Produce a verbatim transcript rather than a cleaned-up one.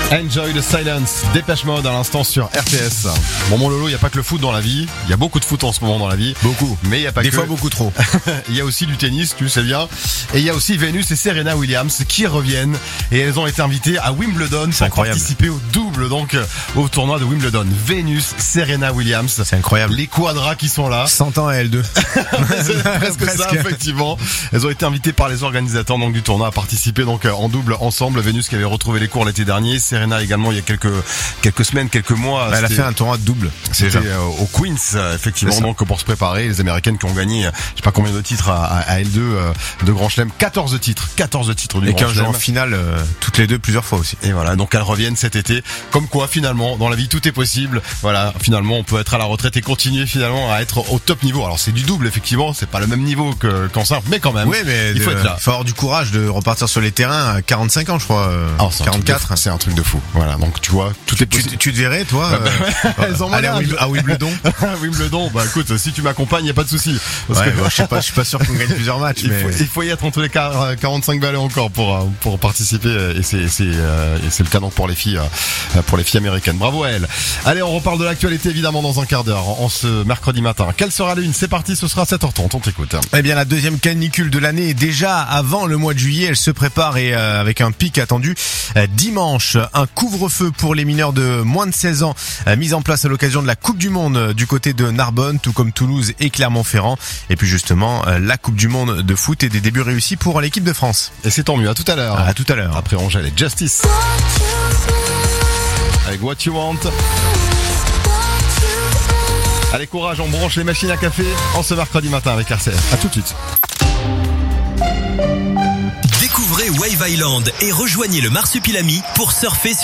Enjoy the silence, Dépêche Mode à l'instant sur R T S. Bon mon Lolo, il n'y a pas que le foot dans la vie, il y a beaucoup de foot en ce moment dans la vie. Beaucoup. Mais il y a pas Des que... fois beaucoup trop. Il y a aussi du tennis, tu le sais bien. Et il y a aussi Venus et Serena Williams qui reviennent. Et elles ont été invitées à Wimbledon pour incroyable. participer au double, donc au tournoi de Wimbledon. Venus, Serena Williams. C'est incroyable. Les quadras qui sont là. cent ans à L deux. C'est presque, presque ça, effectivement. Elles ont été invitées par les organisateurs donc du tournoi à participer donc en double ensemble. Venus qui avait retrouvé les cours l'été dernier, Serena également il y a quelques quelques semaines, quelques mois. Elle a fait un tournoi de double. C'était euh, au Queens effectivement donc pour se préparer. Les Américaines qui ont gagné, je sais pas combien de titres à, à L deux euh, de Grand Chelem, quatorze titres, quatorze titres du Et Grand qui ont joué Chelem. en finale euh, toutes les deux plusieurs fois aussi. Et voilà, donc elles reviennent cet été. Comme quoi, finalement, dans la vie, tout est possible. Voilà, finalement, on peut être à la retraite et continuer finalement à être au top niveau. Alors c'est du double, effectivement, c'est pas le même niveau que qu'en simple, mais quand même. Oui, mais il faut de, être là. Il faut avoir du courage de repartir sur les terrains à quarante-cinq ans, je crois. Euh, Alors, c'est quarante-quatre. un truc de fou. C'est un truc de fou. Voilà, donc tu vois, tout est Tu, possible. tu te verrais, toi, Bah, bah, euh, elles en aller à, malades. Wimb- à Wimbledon? Wimbledon, bah écoute, si tu m'accompagnes, y a pas de souci. Parce Ouais, que bon, je sais pas, je suis pas sûr qu'on gagne plusieurs matchs, il, mais faut, il faut y être entre les quarante-cinq balais encore pour pour participer et c'est c'est euh, et c'est le cas donc pour les filles euh, pour les filles américaines. Bravo à elles. Allez, on reparle de l'actualité évidemment dans un quart d'heure en ce mercredi matin. Quelle sera l'une? C'est parti, ce sera sept heures trente. On t'écoute. Eh bien, la deuxième canicule de l'année est déjà avant le mois de juillet. Elle se prépare et euh, avec un pic attendu euh, dimanche. Un couvre-feu pour les mineurs de moins de seize ans euh, mis en place à l'occasion de la Coupe du Monde euh, du côté de Narbonne, tout comme Toulouse et Clermont-Ferrand. Et puis justement, euh, la Coupe du Monde de foot et des débuts réussis pour l'équipe de France. Et c'est tant mieux. À tout à l'heure. À tout à l'heure. Après Angèle et Justice. Avec What You Want. Allez, courage, on branche les machines à café en ce mercredi matin avec R C F. À tout de suite. Découvrez Wave Island et rejoignez le Marsupilami pour surfer sur